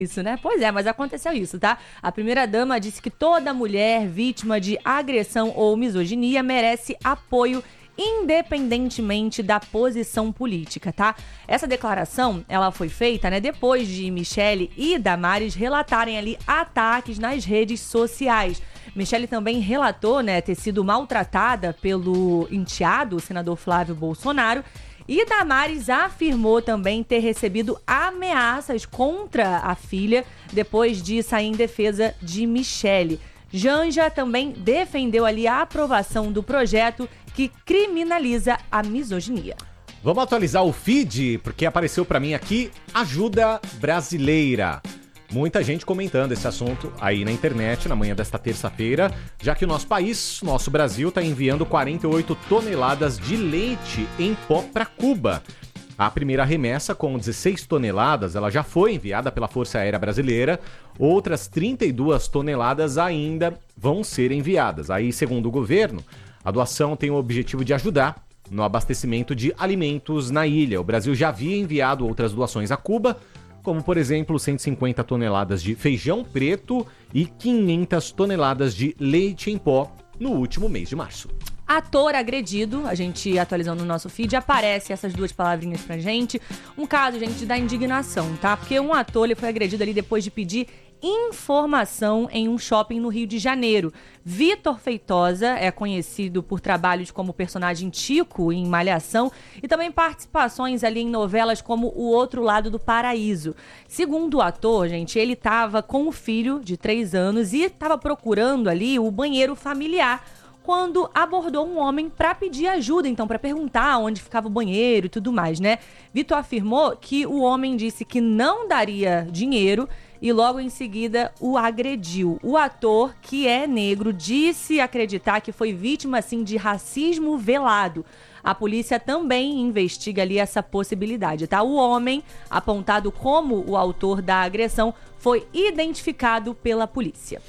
Isso, né? Pois é, mas aconteceu isso, tá? A primeira-dama disse que toda mulher vítima de agressão ou misoginia merece apoio independentemente da posição política, tá? Essa declaração, ela foi feita, né, depois de Michele e Damares relatarem ali ataques nas redes sociais. Michele também relatou, né, ter sido maltratada pelo enteado, o senador Flávio Bolsonaro, e Damares afirmou também ter recebido ameaças contra a filha depois de sair em defesa de Michele. Janja também defendeu ali a aprovação do projeto que criminaliza a misoginia. Vamos atualizar o feed, porque apareceu pra mim aqui Ajuda Brasileira. Muita gente comentando esse assunto aí na internet na manhã desta terça-feira, já que o nosso país, nosso Brasil, está enviando 48 toneladas de leite em pó para Cuba. A primeira remessa, com 16 toneladas, ela já foi enviada pela Força Aérea Brasileira. Outras 32 toneladas ainda vão ser enviadas. Aí, segundo o governo, a doação tem o objetivo de ajudar no abastecimento de alimentos na ilha. O Brasil já havia enviado outras doações a Cuba, como, por exemplo, 150 toneladas de feijão preto e 500 toneladas de leite em pó no último mês de março. Ator agredido, a gente atualizando no nosso feed, aparece essas duas palavrinhas pra gente. Um caso, gente, da indignação, tá? Porque um ator ele foi agredido ali depois de pedir informação em um shopping no Rio de Janeiro. Vitor Feitosa é conhecido por trabalhos como personagem Tico em Malhação e também participações ali em novelas como O Outro Lado do Paraíso. Segundo o ator, gente, ele estava com o filho de 3 anos e estava procurando ali o banheiro familiar quando abordou um homem para pedir ajuda, então, para perguntar onde ficava o banheiro e tudo mais, né? Vitor afirmou que o homem disse que não daria dinheiro e logo em seguida o agrediu. O ator, que é negro, disse acreditar que foi vítima, assim, de racismo velado. A polícia também investiga ali essa possibilidade, tá? O homem, apontado como o autor da agressão, foi identificado pela polícia.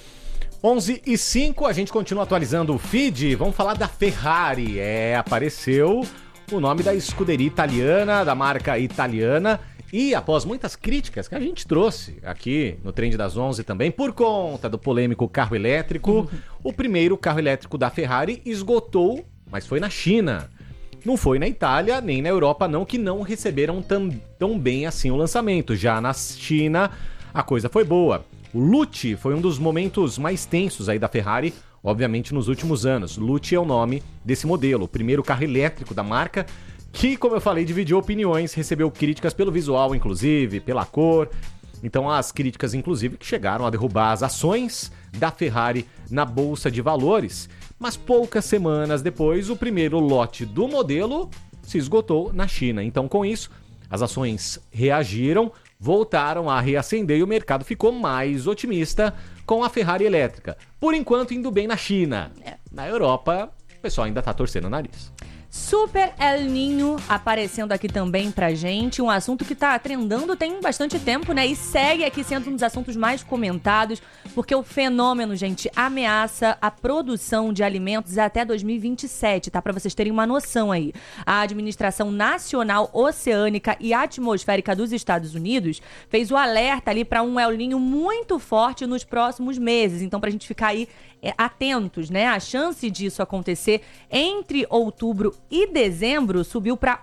11h05, a gente continua atualizando o feed. Vamos falar da Ferrari. Apareceu o nome da escuderia italiana, da marca italiana. E após muitas críticas que a gente trouxe aqui no Trend das 11 também, por conta do polêmico carro elétrico, o primeiro carro elétrico da Ferrari esgotou, mas foi na China. Não foi na Itália, nem na Europa não, que não receberam tão bem assim o lançamento. Já na China, a coisa foi boa. O Lucci foi um dos momentos mais tensos aí da Ferrari, obviamente nos últimos anos. Lucci é o nome desse modelo, o primeiro carro elétrico da marca, que, como eu falei, dividiu opiniões, recebeu críticas pelo visual, inclusive, pela cor. Então, as críticas, inclusive, que chegaram a derrubar as ações da Ferrari na Bolsa de Valores. Mas poucas semanas depois, o primeiro lote do modelo se esgotou na China. Então, com isso, as ações reagiram, voltaram a reacender e o mercado ficou mais otimista com a Ferrari elétrica. Por enquanto, indo bem na China. Na Europa, o pessoal ainda está torcendo o nariz. Super El Niño aparecendo aqui também pra gente, um assunto que tá trendando tem bastante tempo, né? E segue aqui sendo um dos assuntos mais comentados, porque o fenômeno, gente, ameaça a produção de alimentos até 2027, tá? Pra vocês terem uma noção aí. A Administração Nacional Oceânica e Atmosférica dos Estados Unidos fez o alerta ali pra um El Niño muito forte nos próximos meses. Então, pra gente ficar aí atentos, né? A chance disso acontecer entre outubro e dezembro subiu para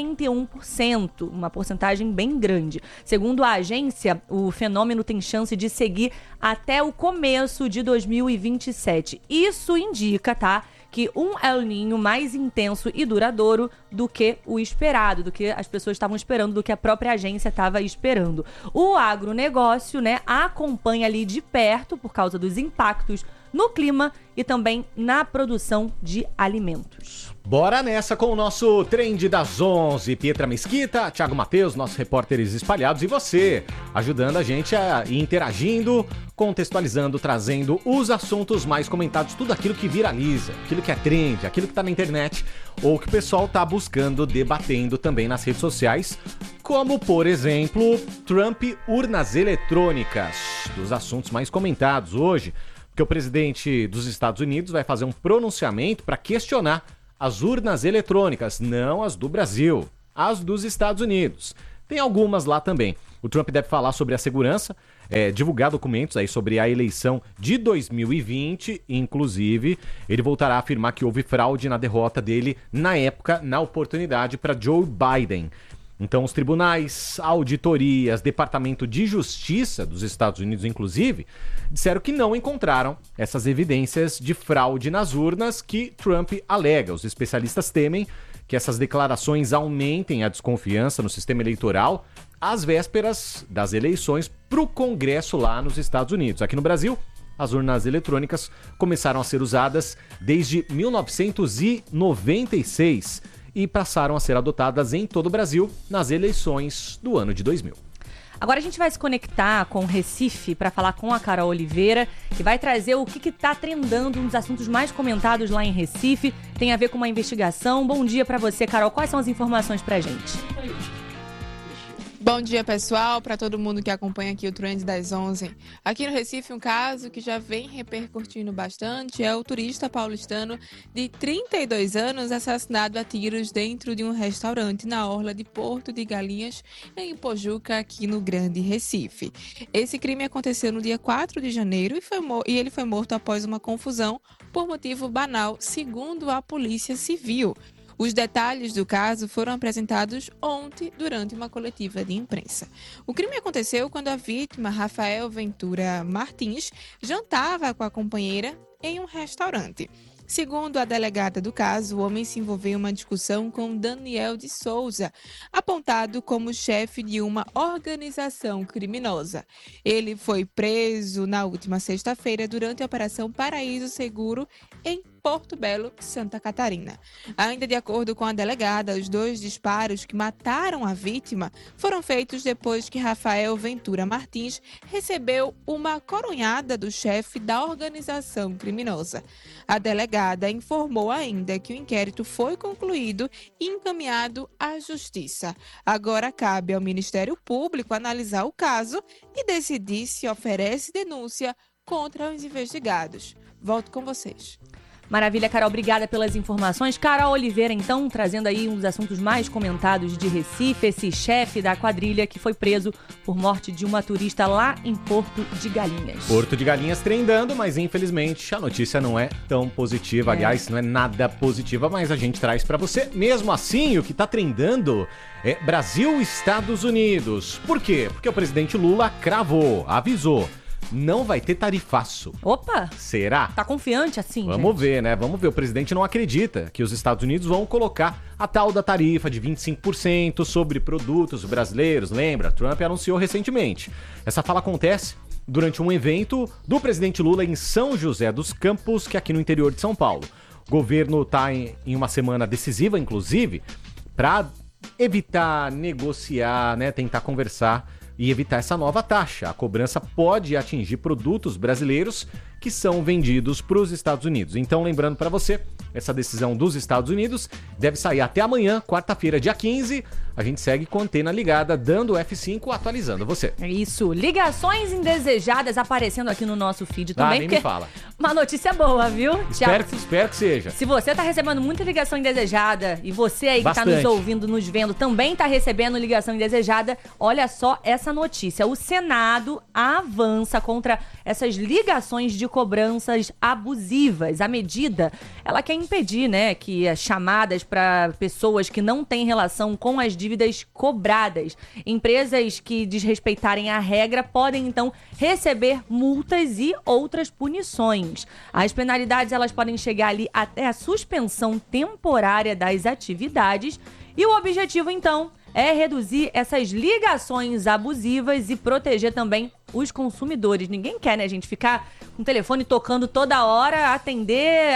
81%, uma porcentagem bem grande. Segundo a agência, o fenômeno tem chance de seguir até o começo de 2027. Isso indica, tá, que um El Niño mais intenso e duradouro do que o esperado, do que as pessoas estavam esperando, do que a própria agência estava esperando. O agronegócio, né, acompanha ali de perto por causa dos impactos no clima e também na produção de alimentos. Bora nessa com o nosso Trend das 11. Pietra Mesquita, Thiago Matheus, nossos repórteres espalhados, e você, ajudando a gente a ir interagindo, contextualizando, trazendo os assuntos mais comentados, tudo aquilo que viraliza, aquilo que é trend, aquilo que tá na internet, ou que o pessoal tá buscando, debatendo também nas redes sociais, como, por exemplo, Trump urnas eletrônicas, dos assuntos mais comentados hoje, porque o presidente dos Estados Unidos vai fazer um pronunciamento para questionar as urnas eletrônicas, não as do Brasil, as dos Estados Unidos. Tem algumas lá também. O Trump deve falar sobre a segurança. divulgar documentos aí sobre a eleição de 2020. Inclusive, ele voltará a afirmar que houve fraude na derrota dele na época, na oportunidade para Joe Biden. Então, os tribunais, auditorias, Departamento de Justiça dos Estados Unidos, inclusive, disseram que não encontraram essas evidências de fraude nas urnas que Trump alega. Os especialistas temem que essas declarações aumentem a desconfiança no sistema eleitoral às vésperas das eleições para o Congresso lá nos Estados Unidos. Aqui no Brasil, as urnas eletrônicas começaram a ser usadas desde 1996 e passaram a ser adotadas em todo o Brasil nas eleições do ano de 2000. Agora a gente vai se conectar com Recife para falar com a Carol Oliveira, que vai trazer o que está trendando, um dos assuntos mais comentados lá em Recife. Tem a ver com uma investigação. Bom dia para você, Carol. Quais são as informações para a gente? Bom dia, pessoal, para todo mundo que acompanha aqui o Trend das 11. Aqui no Recife, um caso que já vem repercutindo bastante é o turista paulistano de 32 anos assassinado a tiros dentro de um restaurante na orla de Porto de Galinhas, em Ipojuca, aqui no Grande Recife. Esse crime aconteceu no dia 4 de janeiro e ele foi morto após uma confusão por motivo banal, segundo a Polícia Civil. Os detalhes do caso foram apresentados ontem durante uma coletiva de imprensa. O crime aconteceu quando a vítima, Rafael Ventura Martins, jantava com a companheira em um restaurante. Segundo a delegada do caso, o homem se envolveu em uma discussão com Daniel de Souza, apontado como chefe de uma organização criminosa. Ele foi preso na última sexta-feira durante a Operação Paraíso Seguro em Porto Belo, Santa Catarina. Ainda de acordo com a delegada, os 2 disparos que mataram a vítima foram feitos depois que Rafael Ventura Martins recebeu uma coronhada do chefe da organização criminosa. A delegada informou ainda que o inquérito foi concluído e encaminhado à Justiça. Agora cabe ao Ministério Público analisar o caso e decidir se oferece denúncia contra os investigados. Volto com vocês. Maravilha, Carol. Obrigada pelas informações. Carol Oliveira, então, trazendo aí um dos assuntos mais comentados de Recife, esse chefe da quadrilha que foi preso por morte de uma turista lá em Porto de Galinhas. Porto de Galinhas trendando, mas infelizmente a notícia não é tão positiva. Aliás, não é nada positiva, mas a gente traz pra você. Mesmo assim, o que tá trendando é Brasil e Estados Unidos. Por quê? Porque o presidente Lula cravou, avisou. Não vai ter tarifaço. Opa! Será? Tá confiante assim, Vamos ver, né? Vamos ver. O presidente não acredita que os Estados Unidos vão colocar a tal da tarifa de 25% sobre produtos brasileiros. Lembra? Trump anunciou recentemente. Essa fala acontece durante um evento do presidente Lula em São José dos Campos, que é aqui no interior de São Paulo. O governo está em uma semana decisiva, inclusive, para evitar negociar, né? Tentar conversar e evitar essa nova taxa. A cobrança pode atingir produtos brasileiros que são vendidos para os Estados Unidos. Então, lembrando para você, essa decisão dos Estados Unidos deve sair até amanhã, quarta-feira, dia 15. A gente segue com a antena ligada, dando F5, atualizando você. É isso. Ligações indesejadas aparecendo aqui no nosso feed também. Nem me fala. Uma notícia boa, viu? Espero que seja. Se você tá recebendo muita ligação indesejada e você aí que tá nos ouvindo, nos vendo, também tá recebendo ligação indesejada, olha só essa notícia. O Senado avança contra essas ligações de cobranças abusivas. A medida, ela quer impedir, né, que as chamadas para pessoas que não têm relação com as dívidas cobradas. Empresas que desrespeitarem a regra podem, então, receber multas e outras punições. As penalidades, elas podem chegar ali até a suspensão temporária das atividades. E o objetivo, então, é reduzir essas ligações abusivas e proteger também os consumidores. Ninguém quer, né, gente, ficar com o telefone tocando toda hora, atender,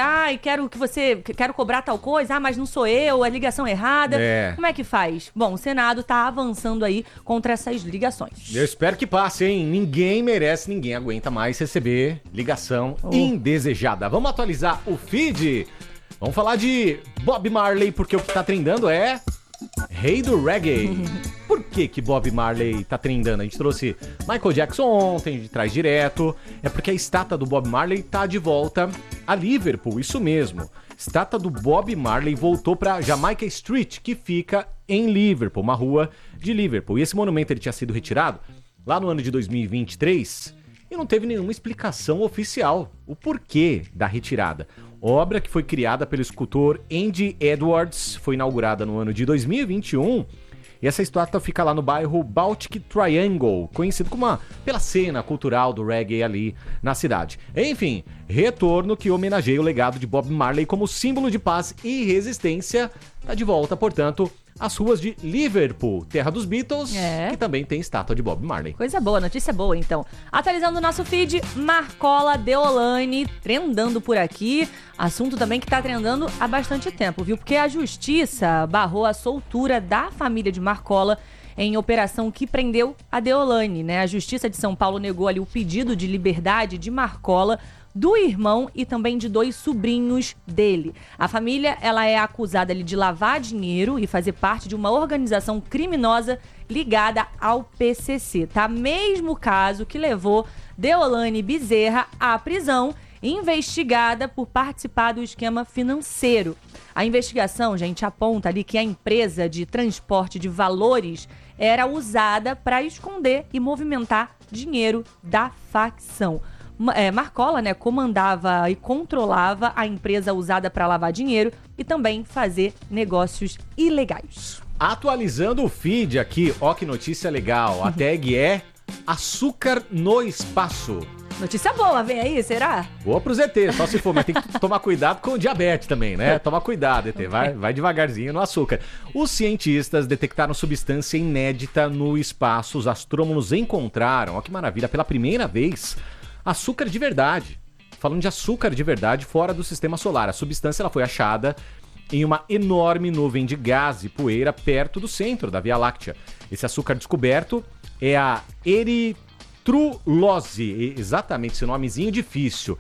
quero cobrar tal coisa, mas não sou eu, a ligação errada. Como é que faz? Bom, o Senado tá avançando aí contra essas ligações. Eu espero que passe, hein? Ninguém aguenta mais receber ligação indesejada. Vamos atualizar o feed? Vamos falar de Bob Marley, porque o que tá trendando é Rei do Reggae. Por que Bob Marley tá trendando? A gente trouxe Michael Jackson ontem, de trás direto. É porque a estátua do Bob Marley tá de volta a Liverpool, isso mesmo. Estátua do Bob Marley voltou pra Jamaica Street, que fica em Liverpool, uma rua de Liverpool. E esse monumento ele tinha sido retirado lá no ano de 2023 e não teve nenhuma explicação oficial o porquê da retirada. Obra que foi criada pelo escultor Andy Edwards, foi inaugurada no ano de 2021 e essa estátua fica lá no bairro Baltic Triangle, conhecido pela cena cultural do reggae ali na cidade. Enfim, retorno que homenageia o legado de Bob Marley como símbolo de paz e resistência. Tá de volta, portanto, às ruas de Liverpool, terra dos Beatles, que também tem estátua de Bob Marley. Coisa boa, notícia boa então. Atualizando o nosso feed, Marcola Deolane trendando por aqui. Assunto também que tá trendando há bastante tempo, viu? Porque a justiça barrou a soltura da família de Marcola em operação que prendeu a Deolane, né? A Justiça de São Paulo negou ali o pedido de liberdade de Marcola, do irmão e também de 2 sobrinhos dele. A família, ela é acusada ali de lavar dinheiro e fazer parte de uma organização criminosa ligada ao PCC, tá? Mesmo caso que levou Deolane Bezerra à prisão, investigada por participar do esquema financeiro. A investigação, gente, aponta ali que a empresa de transporte de valores era usada para esconder e movimentar dinheiro da facção. Marcola, né, comandava e controlava a empresa usada para lavar dinheiro e também fazer negócios ilegais. Atualizando o feed aqui, ó que notícia legal. A tag é açúcar no espaço. Notícia boa, vem aí, será? Boa pros ET, só se for, mas tem que tomar cuidado com o diabetes também, né? Toma cuidado, ET, vai devagarzinho no açúcar. Os cientistas detectaram substância inédita no espaço. Os astrônomos encontraram, ó que maravilha, pela primeira vez, açúcar de verdade. Falando de açúcar de verdade fora do sistema solar. A substância ela foi achada em uma enorme nuvem de gás e poeira perto do centro da Via Láctea. Esse açúcar descoberto é a eritrulose, exatamente esse nomezinho difícil,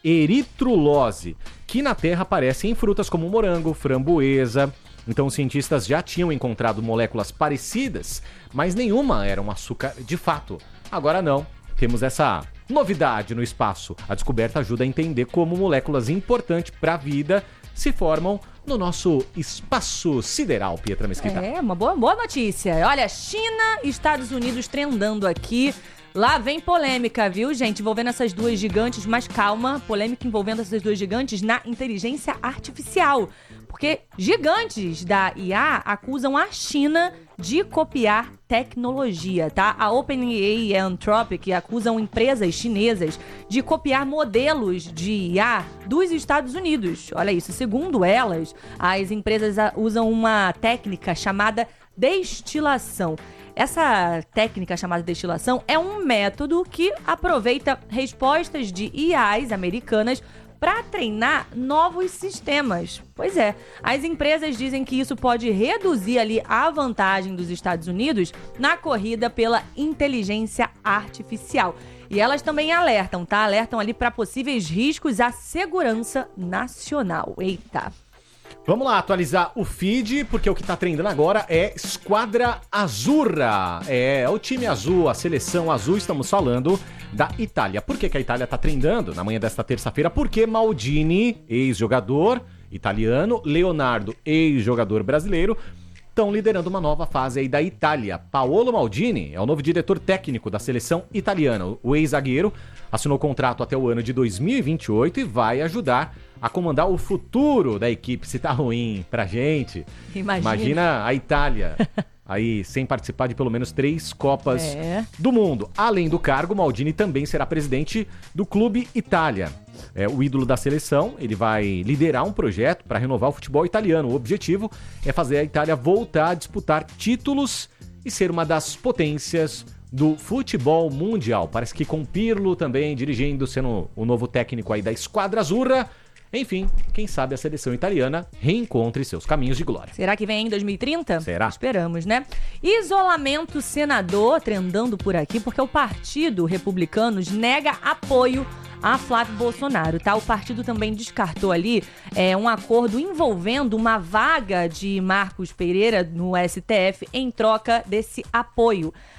eritrulose, que na Terra aparece em frutas como morango, framboesa. Então os cientistas já tinham encontrado moléculas parecidas, mas nenhuma era um açúcar de fato. Agora não, temos essa novidade no espaço. A descoberta ajuda a entender como moléculas importantes para a vida se formam no nosso espaço sideral, Pietra Mesquita. É, uma boa notícia. Olha, China e Estados Unidos trendando aqui. Lá vem polêmica, viu, gente? Envolvendo essas 2 gigantes, mas calma, polêmica envolvendo essas 2 gigantes na inteligência artificial. Porque gigantes da IA acusam a China de copiar tecnologia, tá? A OpenAI e a Anthropic acusam empresas chinesas de copiar modelos de IA dos Estados Unidos. Olha isso, segundo elas, as empresas usam uma técnica chamada destilação. Essa técnica chamada destilação é um método que aproveita respostas de IAs americanas para treinar novos sistemas. Pois é, as empresas dizem que isso pode reduzir ali a vantagem dos Estados Unidos na corrida pela inteligência artificial. E elas também alertam, tá? Alertam ali para possíveis riscos à segurança nacional. Eita! Vamos lá atualizar o feed, porque o que tá trendando agora é Squadra Azzurra. É o time azul, a seleção azul, estamos falando da Itália. Por que a Itália tá trendando na manhã desta terça-feira? Porque Maldini, ex-jogador italiano, Leonardo, ex-jogador brasileiro, estão liderando uma nova fase aí da Itália. Paolo Maldini é o novo diretor técnico da seleção italiana. O ex-zagueiro assinou contrato até o ano de 2028 e vai ajudar a comandar o futuro da equipe. Se tá ruim pra gente, imagina a Itália aí sem participar de pelo menos 3 Copas do Mundo. Além do cargo, Maldini também será presidente do Clube Itália. O ídolo da seleção, ele vai liderar um projeto para renovar o futebol italiano. O objetivo é fazer a Itália voltar a disputar títulos e ser uma das potências do futebol mundial. Parece que com Pirlo também dirigindo, sendo o novo técnico aí da Squadra Azzurra. Enfim, quem sabe a seleção italiana reencontre seus caminhos de glória. Será que vem em 2030? Será? Esperamos, né? Isolamento senador trendando por aqui, porque o Partido Republicano nega apoio a Flávio Bolsonaro, tá? O partido também descartou ali um acordo envolvendo uma vaga de Marcos Pereira no STF em troca desse apoio.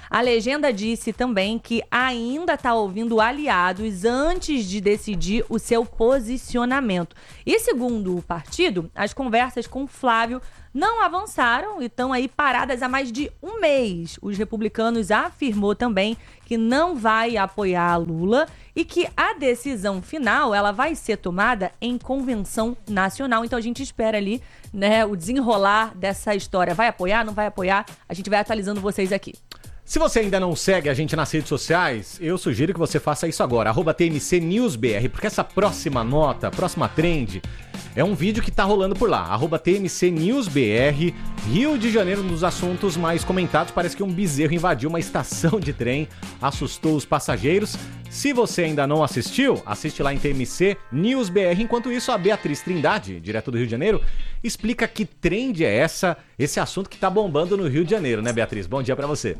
A legenda disse também que ainda está ouvindo aliados antes de decidir o seu posicionamento. E segundo o partido, as conversas com Flávio não avançaram e estão aí paradas há mais de um mês. Os republicanos afirmou também que não vai apoiar a Lula e que a decisão final ela vai ser tomada em convenção nacional. Então a gente espera ali, né, o desenrolar dessa história. Vai apoiar, não vai apoiar? A gente vai atualizando vocês aqui. Se você ainda não segue a gente nas redes sociais, eu sugiro que você faça isso agora, @TMCNewsBR, porque essa próxima nota, próxima trend, é um vídeo que tá rolando por lá, @TMCNewsBR, Rio de Janeiro, um dos assuntos mais comentados. Parece que um bezerro invadiu uma estação de trem, assustou os passageiros. Se você ainda não assistiu, assiste lá em TMC News BR. Enquanto isso, a Beatriz Trindade, direto do Rio de Janeiro, explica que trend é essa, esse assunto que tá bombando no Rio de Janeiro, né, Beatriz? Bom dia pra você.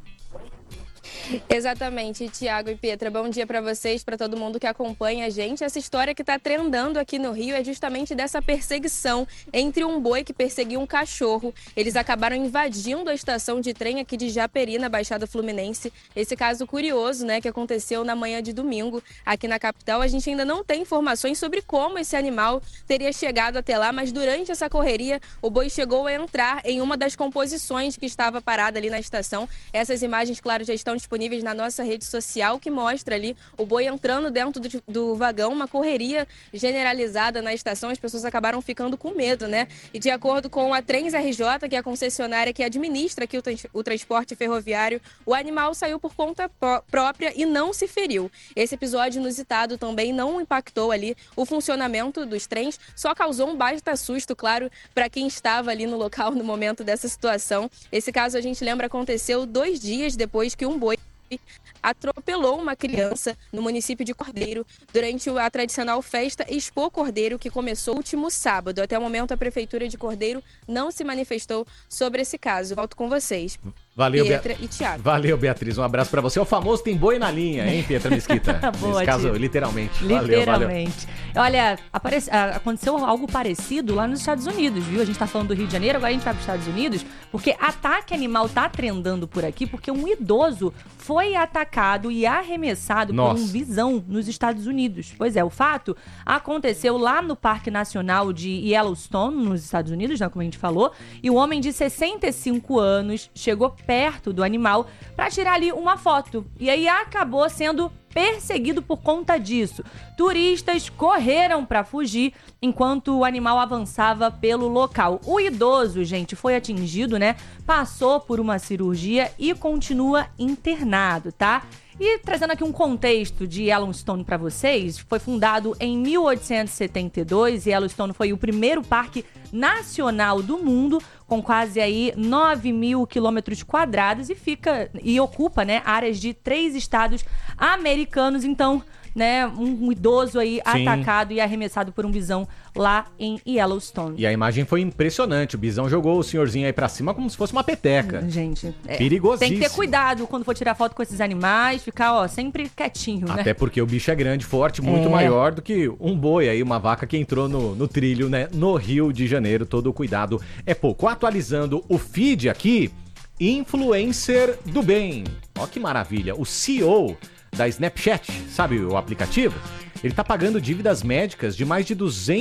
Exatamente, Tiago e Pietra, bom dia para vocês, para todo mundo que acompanha a gente. Essa história que está trendando aqui no Rio é justamente dessa perseguição entre um boi que perseguiu um cachorro. Eles acabaram invadindo a estação de trem aqui de Japeri, na Baixada Fluminense. Esse caso curioso, né, que aconteceu na manhã de domingo aqui na capital. A gente ainda não tem informações sobre como esse animal teria chegado até lá, mas durante essa correria o boi chegou a entrar em uma das composições que estava parada ali na estação. Essas imagens, claro, já estão disponíveis na nossa rede social, que mostra ali o boi entrando dentro do vagão, uma correria generalizada na estação. As pessoas acabaram ficando com medo, né? E de acordo com a Trens RJ, que é a concessionária que administra aqui o transporte ferroviário, o animal saiu por conta própria e não se feriu. Esse episódio inusitado também não impactou ali o funcionamento dos trens, só causou um baita susto, claro, para quem estava ali no local no momento dessa situação. Esse caso, a gente lembra, aconteceu 2 dias depois que um boi atropelou uma criança no município de Cordeiro durante a tradicional festa Expo Cordeiro, que começou no último sábado. Até o momento, a Prefeitura de Cordeiro não se manifestou sobre esse caso. Volto com vocês. Valeu, Pietra e Thiago. Valeu, Beatriz. Um abraço pra você. O famoso tem boi na linha, hein, Pietra Mesquita? Boa, nesse caso, tio. literalmente. Literalmente. Olha, aconteceu algo parecido lá nos Estados Unidos, viu? A gente tá falando do Rio de Janeiro, agora a gente vai pros Estados Unidos, porque ataque animal tá trendando por aqui, porque um idoso foi atacado e arremessado por um visão nos Estados Unidos. Pois é, o fato aconteceu lá no Parque Nacional de Yellowstone, nos Estados Unidos, né, como a gente falou, e o homem de 65 anos chegou perto do animal para tirar ali uma foto. E aí acabou sendo perseguido por conta disso. Turistas correram para fugir enquanto o animal avançava pelo local. O idoso, gente, foi atingido, né? Passou por uma cirurgia e continua internado, tá? E trazendo aqui um contexto de Yellowstone para vocês, foi fundado em 1872 e Yellowstone foi o primeiro parque nacional do mundo, com quase aí 9.000 quilômetros quadrados e ocupa, né, áreas de 3 estados americanos. Então, né, um idoso aí atacado e arremessado por um bisão lá em Yellowstone. E a imagem foi impressionante. O bisão jogou o senhorzinho aí pra cima como se fosse uma peteca. Gente, perigosíssimo. Tem que ter cuidado quando for tirar foto com esses animais, ficar, ó, sempre quietinho, né? Até porque o bicho é grande, forte, muito maior do que um boi aí, uma vaca que entrou no trilho, né, no Rio de Janeiro. Todo o cuidado é pouco. Atualizando o feed aqui, influencer do bem. Ó que maravilha. O CEO da Snapchat, sabe o aplicativo? Ele tá pagando dívidas médicas de mais de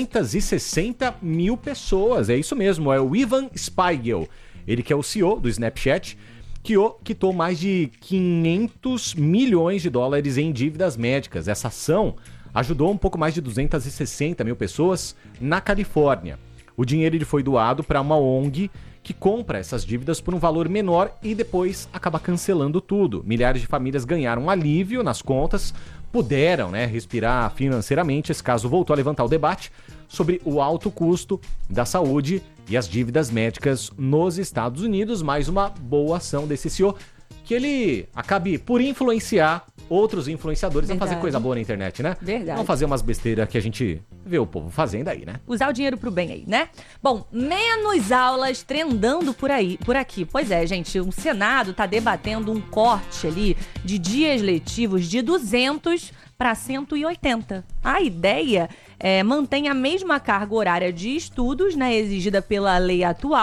260 mil pessoas. É isso mesmo, é o Ivan Spiegel. Ele que é o CEO do Snapchat, que quitou mais de 500 milhões de dólares em dívidas médicas. Essa ação ajudou um pouco mais de 260 mil pessoas na Califórnia. O dinheiro ele foi doado para uma ONG que compra essas dívidas por um valor menor e depois acaba cancelando tudo. Milhares de famílias ganharam alívio nas contas, puderam, né, respirar financeiramente. Esse caso voltou a levantar o debate sobre o alto custo da saúde e as dívidas médicas nos Estados Unidos. Mais uma boa ação desse CEO, que ele acabe por influenciar outros influenciadores a fazer coisa boa na internet, né? Verdade. Não fazer umas besteiras que a gente vê o povo fazendo aí, né? Usar o dinheiro pro bem aí, né? Bom, menos aulas trendando por aqui. Pois é, gente, o Senado tá debatendo um corte ali de dias letivos de 200 para 180. A ideia mantém a mesma carga horária de estudos, né, exigida pela lei atual,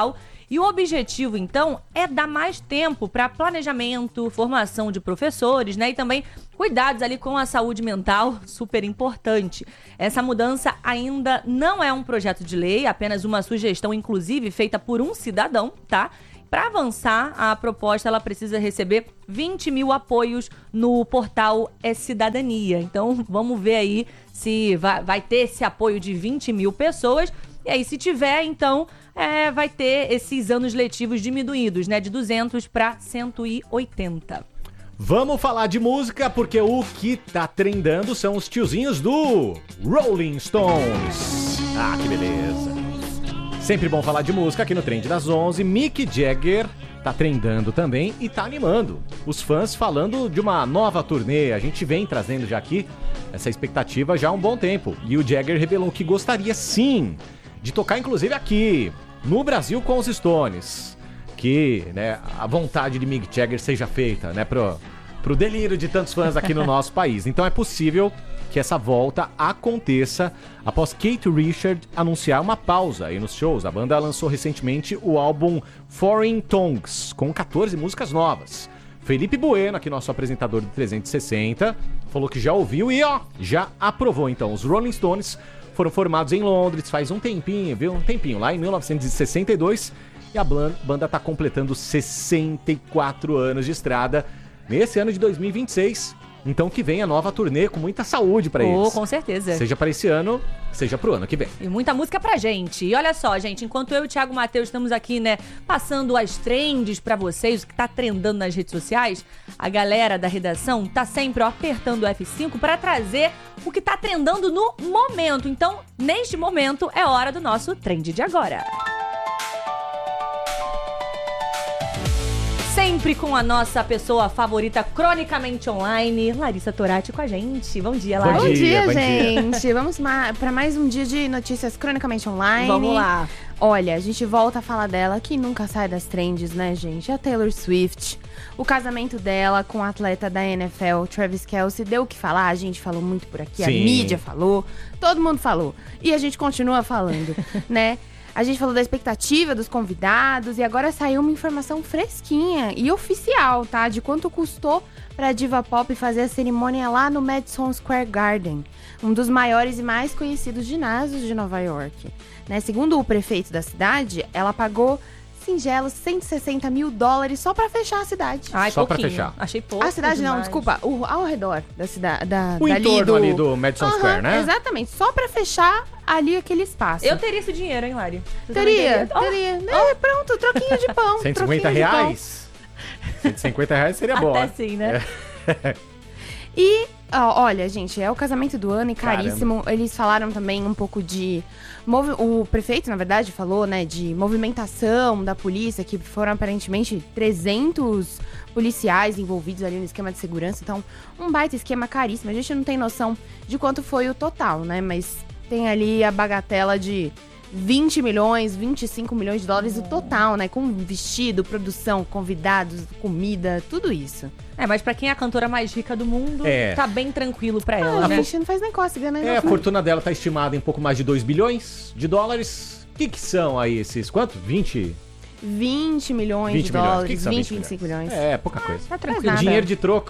E o objetivo, então, é dar mais tempo para planejamento, formação de professores, né? E também cuidados ali com a saúde mental, super importante. Essa mudança ainda não é um projeto de lei, apenas uma sugestão, inclusive, feita por um cidadão, tá? Para avançar, a proposta ela precisa receber 20 mil apoios no portal Cidadania. Então, vamos ver aí se vai ter esse apoio de 20 mil pessoas. E aí, se tiver, então, vai ter esses anos letivos diminuídos, né? De 200 para 180. Vamos falar de música, porque o que tá trendando são os tiozinhos do Rolling Stones. Ah, que beleza. Sempre bom falar de música aqui no Trend das 11. Mick Jagger tá trendando também e tá animando os fãs falando de uma nova turnê. A gente vem trazendo já aqui essa expectativa já há um bom tempo. E o Jagger revelou que gostaria sim de tocar inclusive aqui no Brasil com os Stones. Que, né, a vontade de Mick Jagger seja feita, né, pro delírio de tantos fãs aqui no nosso país. Então é possível que essa volta aconteça após Kate Richard anunciar uma pausa aí nos shows. A banda lançou recentemente o álbum Foreign Tongues, com 14 músicas novas. Felipe Bueno, aqui nosso apresentador do 360, falou que já ouviu e já aprovou. Então, os Rolling Stones foram formados em Londres faz um tempinho, viu? Um tempinho, lá em 1962, e a banda tá completando 64 anos de estrada nesse ano de 2026. Então que vem a nova turnê com muita saúde pra eles. Com certeza. Seja para esse ano, seja pro ano que vem. E muita música pra gente. E olha só, gente, enquanto eu e o Thiago Matheus estamos aqui, né, passando as trends pra vocês, o que tá trendando nas redes sociais, a galera da redação tá sempre apertando o F5 pra trazer o que tá trendando no momento. Então, neste momento, é hora do nosso Trend de Agora. Sempre com a nossa pessoa favorita, cronicamente online, Larissa Torati com a gente. Bom dia, Larissa. Bom dia, gente. Vamos para mais um dia de notícias cronicamente online. Vamos lá. Olha, a gente volta a falar dela, que nunca sai das trends, né, gente? A Taylor Swift. O casamento dela com o atleta da NFL, Travis Kelce, deu o que falar. A gente falou muito por aqui, Sim. A mídia falou, todo mundo falou. E a gente continua falando, né? A gente falou da expectativa dos convidados e agora saiu uma informação fresquinha e oficial, tá? De quanto custou pra diva pop fazer a cerimônia lá no Madison Square Garden, um dos maiores e mais conhecidos ginásios de Nova York. Né? Segundo o prefeito da cidade, ela pagou singelos $160 mil só pra fechar a cidade. Ai, só pouquinho. pra fechar. Achei pouco. A cidade não, demais. desculpa, ao redor da cidade. O entorno ali do Madison Square, né? Exatamente, só pra fechar ali aquele espaço. Eu teria esse dinheiro, hein, Lari? Você também Teria. Pronto, troquinho de pão. 150 reais? 150 reais seria bom. Até né? sim, né? E, olha, gente, é o casamento do ano e caríssimo. Eles falaram também um pouco de... O prefeito, na verdade, falou, né, de movimentação da polícia, que foram aparentemente 300 policiais envolvidos ali no esquema de segurança. Então, um baita esquema caríssimo. A gente não tem noção de quanto foi o total, né? Mas tem ali a bagatela de 20 milhões, 25 milhões de dólares o total, né? Com vestido, produção, convidados, comida, tudo isso. Mas pra quem é a cantora mais rica do mundo, tá bem tranquilo pra ela, A né? gente não faz nem cócega, né? A fortuna dela tá estimada em pouco mais de 2 bilhões de dólares. O que são aí esses, quanto? 20 milhões de dólares, 20, 25 milhões. É, pouca coisa. Tá tranquilo. Dinheiro de troco.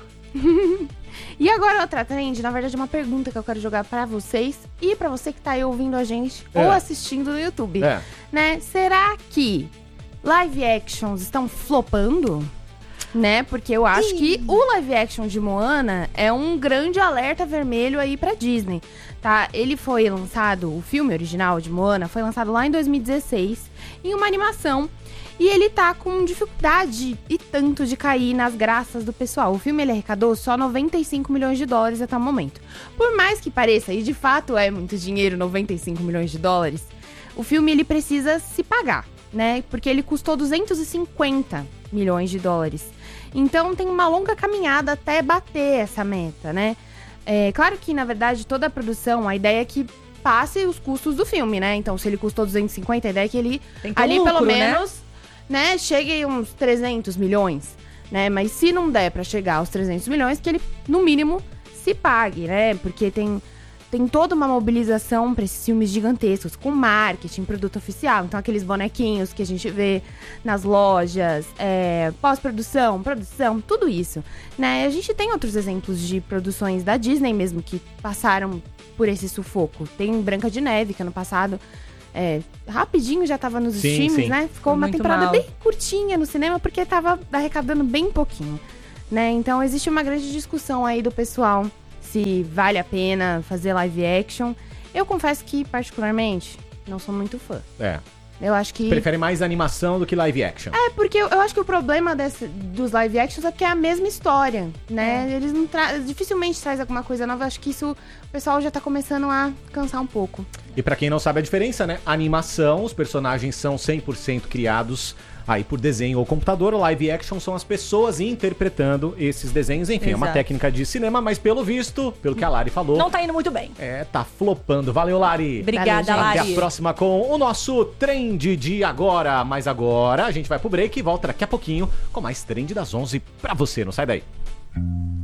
E agora outra trend, na verdade, uma pergunta que eu quero jogar pra vocês e pra você que tá aí ouvindo a gente ou assistindo no YouTube. Né? Será que live actions estão flopando? Né? Porque eu acho que o live action de Moana é um grande alerta vermelho aí pra Disney, tá? Ele foi lançado, o filme original de Moana foi lançado lá em 2016 em uma animação. E ele tá com dificuldade e tanto de cair nas graças do pessoal. O filme ele arrecadou só 95 milhões de dólares até o momento. Por mais que pareça, e de fato é muito dinheiro, 95 milhões de dólares, o filme ele precisa se pagar, né? Porque ele custou 250 milhões de dólares. Então tem uma longa caminhada até bater essa meta, né? É claro que, na verdade, toda a produção, a ideia é que passe os custos do filme, né? Então, se ele custou 250, a ideia é que ele Tem que ter ali lucro, pelo né? menos, né, chegue uns 300 milhões, né? Mas se não der pra chegar aos 300 milhões, que ele, no mínimo, se pague, né? Porque tem tem toda uma mobilização para esses filmes gigantescos, com marketing, produto oficial. Então, aqueles bonequinhos que a gente vê nas lojas, pós-produção, produção, tudo isso, né? A gente tem outros exemplos de produções da Disney mesmo, que passaram por esse sufoco. Tem Branca de Neve, que ano passado, rapidinho já tava nos streams, né? Ficou uma temporada bem curtinha no cinema, porque tava arrecadando bem pouquinho, né? Então, existe uma grande discussão aí do pessoal se vale a pena fazer live action. Eu confesso que, particularmente, não sou muito fã. Eu acho que... Prefere mais animação do que live action. Porque eu acho que o problema dos live actions é que é a mesma história, né? Eles não dificilmente traz alguma coisa nova. Acho que isso o pessoal já tá começando a cansar um pouco. E pra quem não sabe a diferença, né? Animação, os personagens são 100% criados aí por desenho ou computador. Live action são as pessoas interpretando esses desenhos. Enfim, é uma técnica de cinema, mas pelo visto, pelo que a Lari falou... Não tá indo muito bem. Tá flopando. Valeu, Lari. Obrigada, Lari. Até a próxima com o nosso Trend de agora. Mas agora a gente vai pro break e volta daqui a pouquinho com mais Trend das 11 pra você. Não sai daí.